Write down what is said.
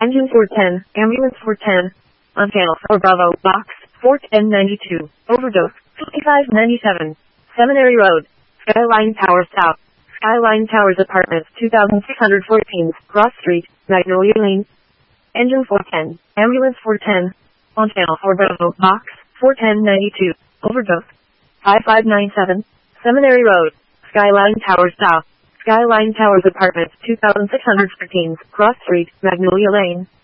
Engine 410, ambulance 410. On channel 4 Bravo, box 41092, overdose 5597. Seminary Road, Skyline Towers South, Skyline Towers Apartments 2614, Cross Street, Magnolia Lane. Engine 410, ambulance 410. On channel 4 Bravo, box 41092, overdose 5597. Seminary Road, Skyline Towers South, Skyline Towers Apartments 2614, Cross Street, Magnolia Lane.